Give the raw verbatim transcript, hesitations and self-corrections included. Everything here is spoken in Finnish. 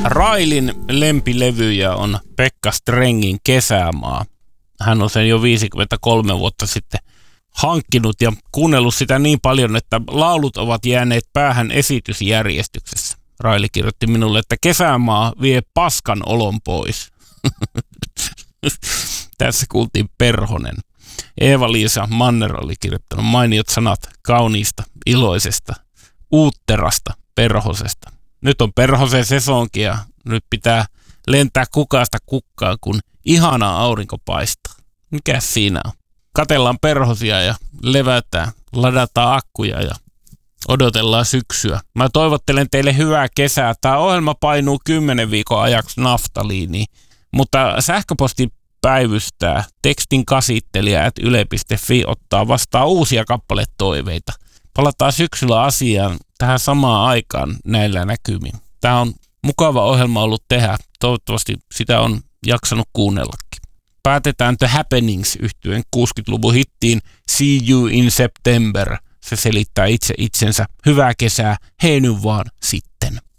Railin lempilevyjä on Pekka Strengin Kesämaa. Hän on sen jo viisikymmentäkolme vuotta sitten hankkinut ja kuunnellut sitä niin paljon, että laulut ovat jääneet päähän esitysjärjestyksessä. Raili kirjoitti minulle, että Kesämaa vie paskan olon pois. Tässä kuultiin Perhonen. Eeva-Liisa Manner oli kirjoittanut mainiot sanat kauniista, iloisesta, uutterasta, perhosesta. Nyt on perhosen sesonki ja nyt pitää lentää kukasta kukkaan, kun ihana aurinko paistaa. Mikäs siinä on? Katellaan perhosia ja levätään, ladataan akkuja ja odotellaan syksyä. Mä toivottelen teille hyvää kesää. Tämä ohjelma painuu kymmenen viikon ajaksi naftaliiniin, mutta sähköposti päivystää. Tekstin kasittelija at yle piste fi ottaa vastaan uusia kappaletoiveita. Palataan syksyllä asiaan tähän samaan aikaan näillä näkymin. Tämä on mukava ohjelma ollut tehdä. Toivottavasti sitä on jaksanut kuunnellakin. Päätetään The Happenings -yhtyeen kuusikymmentäluvun hittiin See You in September. Se selittää itse itsensä. Hyvää kesää, hei nyt vaan sitten.